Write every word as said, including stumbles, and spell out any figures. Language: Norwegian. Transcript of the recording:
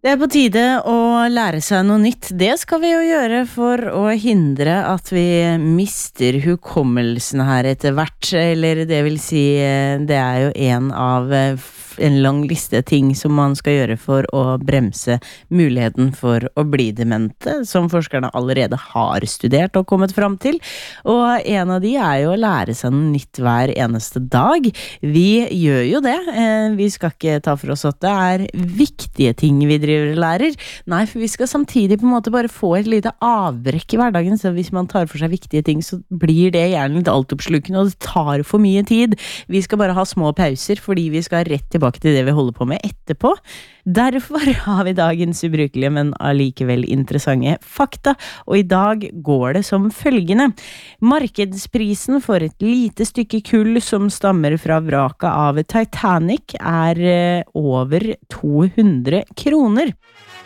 Det er på tide å lære seg noe nytt. Det skal vi jo gjøre for å hindre at vi mister hukommelsen her etter hvert. Eller det vil si, det er jo en av en lang liste ting som man skal gjøre for å bremse muligheten for å bli demente, som forskerne allerede har studert og kommet fram til. Og en av de er jo å lære seg noe nytt hver eneste dag. Vi gjør jo det. Vi skal ikke ta for oss at det er viktige ting vi driver og lærer. Nei, for vi skal samtidig på en måte bare få et lite avbrekk i hverdagen, så hvis man tar for seg viktige ting, så blir det gjerne litt altoppslukende, og det tar for mye tid. Vi skal bare ha små pauser, fordi vi skal rett tilbake til det vi holder på med etterpå. Derfor har vi dagens ubrukelige, men allikevel interessante fakta, og i dag går det som følgende. Markedsprisen for et lite stykke kull som stammer fra vraket av Titanic er over to hundre kroner.